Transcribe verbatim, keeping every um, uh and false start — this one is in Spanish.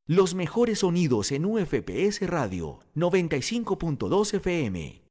Los mejores sonidos en U F P S Radio noventa y cinco punto dos F M.